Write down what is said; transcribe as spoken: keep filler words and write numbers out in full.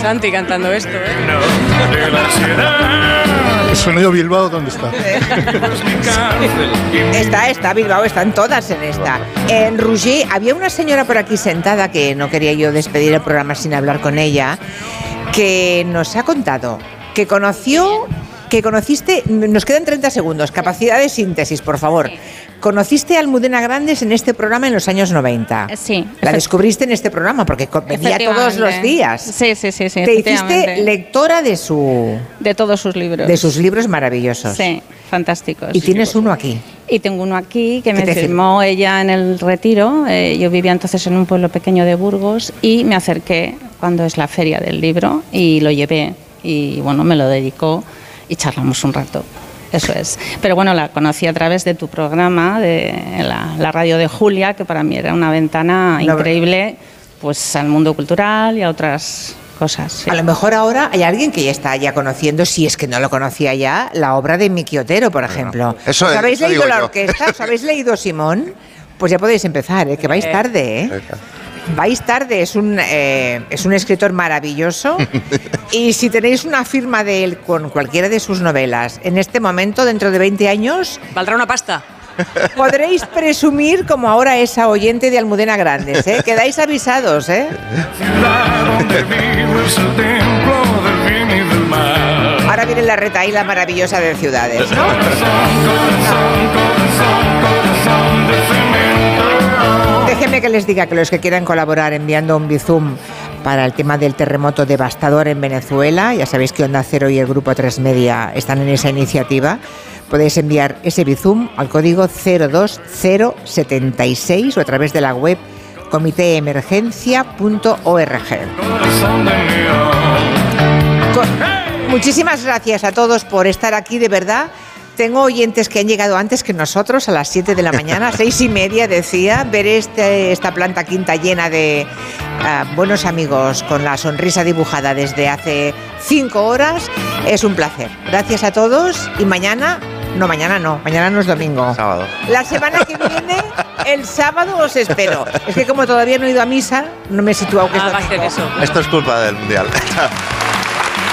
Santi cantando esto, ¿eh? ¿El sonido Bilbao dónde está? Está, está, Bilbao, están todas en esta. En Roger, había una señora por aquí sentada que no quería yo despedir el programa sin hablar con ella, que nos ha contado que conoció, que conociste, nos quedan treinta segundos, capacidad de síntesis, por favor. Conociste a Almudena Grandes en este programa en los años noventa. Sí. La descubriste en este programa porque venía todos los días. Sí, sí, sí, sí. Te hiciste lectora de su... De todos sus libros. De sus libros maravillosos. Sí, fantásticos. Y tienes uno aquí. Y tengo uno aquí que me firmó ella en el Retiro. Eh, yo vivía entonces en un pueblo pequeño de Burgos y me acerqué cuando es la feria del libro y lo llevé. Y bueno, me lo dedicó y charlamos un rato. Eso es. Pero bueno, la conocí a través de tu programa, de la, la radio de Julia, que para mí era una ventana no, increíble pues al mundo cultural y a otras cosas. Sí. A lo mejor ahora hay alguien que ya está ya conociendo, si es que no lo conocía ya, la obra de Miki Otero, por ejemplo. Eso ¿Os es, habéis eso leído la yo. orquesta? ¿Os habéis leído Simón? Pues ya podéis empezar, ¿eh? Que vais tarde, ¿eh? Vais tarde, es un, eh, es un escritor maravilloso y si tenéis una firma de él con cualquiera de sus novelas, en este momento, dentro de veinte años... Valdrá una pasta. Podréis presumir como ahora esa oyente de Almudena Grandes, ¿eh? Quedáis avisados, ¿eh? Ahora viene la retaíla maravillosa de ciudades, ¿no? Déjenme que les diga que los que quieran colaborar enviando un Bizum para el tema del terremoto devastador en Venezuela, ya sabéis que Onda Cero y el Grupo tres Media están en esa iniciativa, podéis enviar ese Bizum al código cero dos cero siete seis o a través de la web comité emergencia punto org. Muchísimas gracias a todos por estar aquí, de verdad. Tengo oyentes que han llegado antes que nosotros, a las siete de la mañana, seis y media decía, ver este, esta planta quinta llena de uh, buenos amigos con la sonrisa dibujada desde hace cinco horas, es un placer. Gracias a todos y mañana, no mañana no, mañana no es domingo. Sábado. La semana que viene, el sábado os espero. Es que como todavía no he ido a misa, no me he situado que Ah, es va a ser domingo. eso. Esto es culpa del Mundial.